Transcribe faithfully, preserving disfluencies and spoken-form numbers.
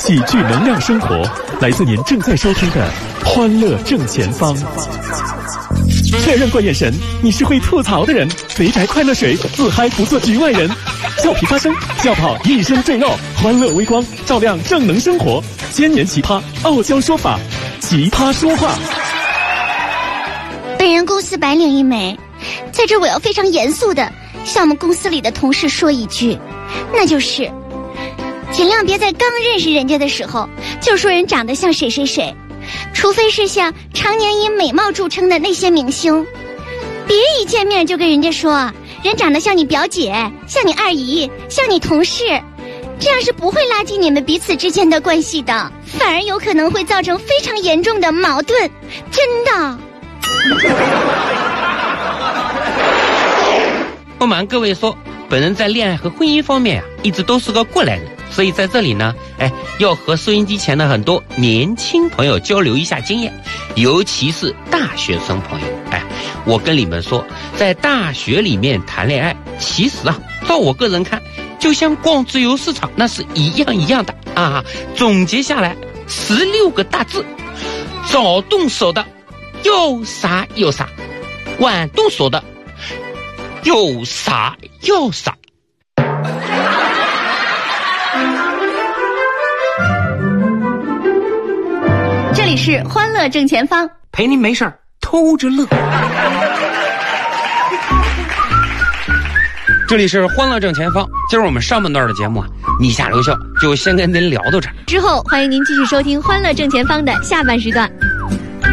喜剧能量生活，来自您正在收听的《欢乐正前方》。确认过眼神，你是会吐槽的人。肥宅快乐水，自嗨不做局外人。俏皮发声，笑跑一身赘肉，欢乐微光，照亮正能生活。千年奇葩，傲娇说法，奇葩说话。 本人公司白领一枚，在这我要非常严肃的向我们公司里的同事说一句，那就是尽量别在刚认识人家的时候就说人长得像谁谁谁，除非是像常年以美貌著称的那些明星，别一见面就跟人家说人长得像你表姐，像你二姨，像你同事，这样是不会拉近你们彼此之间的关系的，反而有可能会造成非常严重的矛盾，真的。 不瞒各位说，本人在恋爱和婚姻方面啊，一直都是个过来人，所以在这里呢，哎，要和收音机前的很多年轻朋友交流一下经验，尤其是大学生朋友。哎，我跟你们说，在大学里面谈恋爱，其实啊，照我个人看，就像逛自由市场，那是一样一样的啊。总结下来，十六个大字：早动手的又傻又傻，晚动手的又傻又傻。 这里是欢乐正前方， 陪您没事儿偷着乐。这里是欢乐正前方，今儿我们上半段的节目啊，你下留笑就先跟您聊到这儿， 之后欢迎您继续收听欢乐正前方的下半时段。